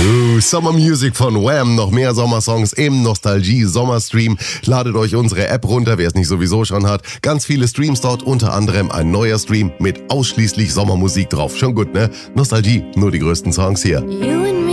Summer Music von Wham! Noch mehr Sommersongs im Nostalgie Sommerstream. Ladet euch unsere App runter, wer es nicht sowieso schon hat. Ganz viele Streams dort, unter anderem ein neuer Stream mit ausschließlich Sommermusik drauf. Schon gut, ne? Nostalgie, nur die größten Songs hier. You and me.